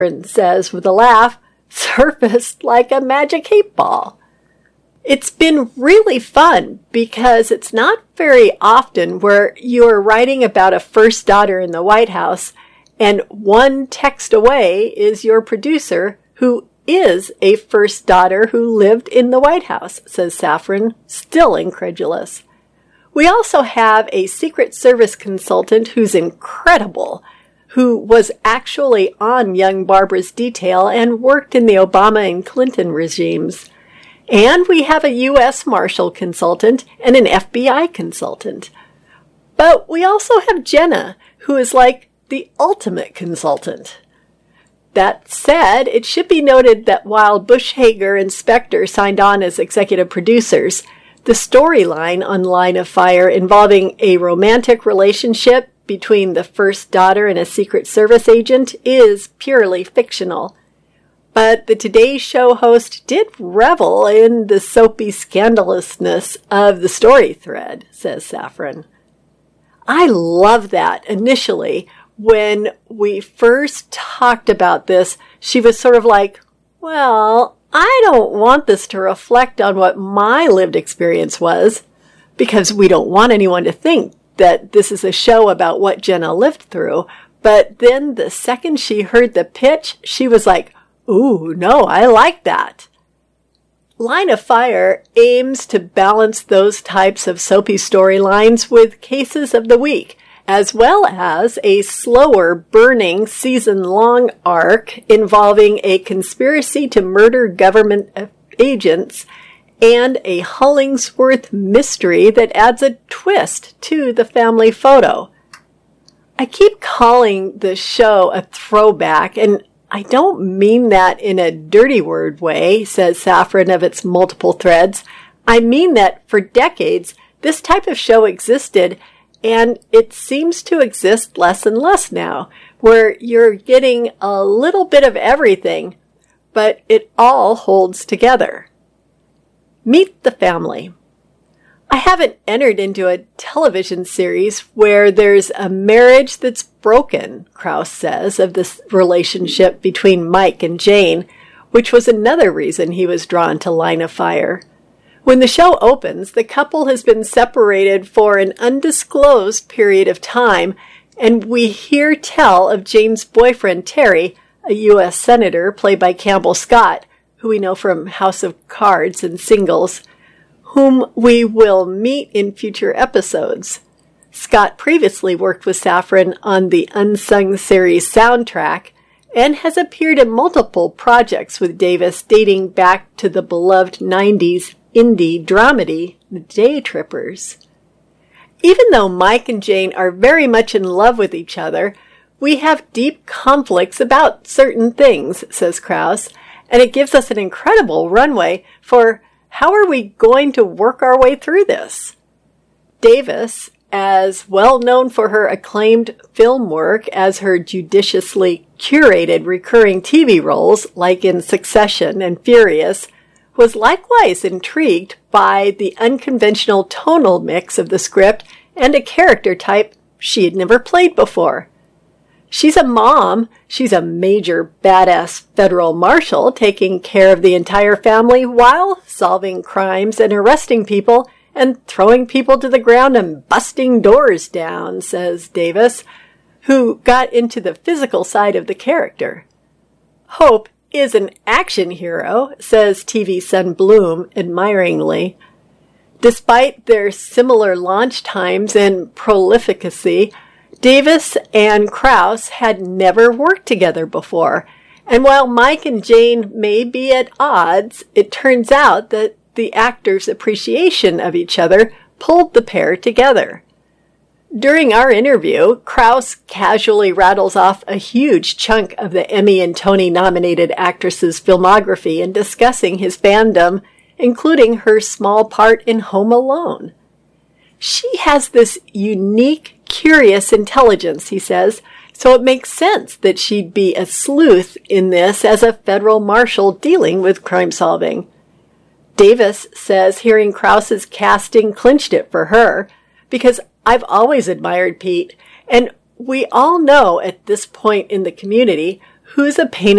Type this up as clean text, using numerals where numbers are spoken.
says with a laugh, surfaced like a magic 8-ball. It's been really fun because it's not very often where you're writing about a first daughter in the White House and one text away is your producer who is a first daughter who lived in the White House, says Safran, still incredulous. We also have a Secret Service consultant who's incredible, who was actually on young Barbara's detail and worked in the Obama and Clinton regimes. And we have a U.S. Marshal consultant and an FBI consultant. But we also have Jenna, who is like the ultimate consultant. That said, it should be noted that while Bush Hager and Spector signed on as executive producers, the storyline on Line of Fire involving a romantic relationship between the first daughter and a Secret Service agent is purely fictional. But the Today Show host did revel in the soapy scandalousness of the story thread, says Safran. I love that. Initially, when we first talked about this, she was sort of like, well, I don't want this to reflect on what my lived experience was, because we don't want anyone to think that this is a show about what Jenna lived through. But then the second she heard the pitch, she was like, ooh, no, I like that. Line of Fire aims to balance those types of soapy storylines with cases of the week, as well as a slower burning season-long arc involving a conspiracy to murder government agents and a Hollingsworth mystery that adds a twist to the family photo. I keep calling the show a throwback, and I don't mean that in a dirty word way, says Safran of its multiple threads. I mean that for decades, this type of show existed, and it seems to exist less and less now, where you're getting a little bit of everything, but it all holds together. Meet the family. I haven't entered into a television series where there's a marriage that's broken, Krause says, of this relationship between Mike and Jane, which was another reason he was drawn to Line of Fire. When the show opens, the couple has been separated for an undisclosed period of time, and we hear tell of Jane's boyfriend, Terry, a U.S. Senator played by Campbell Scott, who we know from House of Cards and Singles, whom we will meet in future episodes. Scott previously worked with Safran on the Unsung series soundtrack and has appeared in multiple projects with Davis dating back to the beloved 90s indie dramedy, The Day Trippers. Even though Mike and Jane are very much in love with each other, we have deep conflicts about certain things, says Krause, and it gives us an incredible runway for how are we going to work our way through this. Davis, as well known for her acclaimed film work as her judiciously curated recurring TV roles like in Succession and Furious, was likewise intrigued by the unconventional tonal mix of the script and a character type she had never played before. She's a mom. She's a major badass federal marshal taking care of the entire family while solving crimes and arresting people and throwing people to the ground and busting doors down, says Davis, who got into the physical side of the character. Hope is an action hero, says TV son Bloom admiringly. Despite their similar launch times and prolificacy, Davis and Krause had never worked together before, and while Mike and Jane may be at odds, it turns out that the actors' appreciation of each other pulled the pair together. During our interview, Krause casually rattles off a huge chunk of the Emmy and Tony-nominated actress's filmography in discussing his fandom, including her small part in Home Alone. She has this unique, curious intelligence, he says, so it makes sense that she'd be a sleuth in this as a federal marshal dealing with crime solving. Davis says hearing Krause's casting clinched it for her, because I've always admired Pete, and we all know at this point in the community who's a pain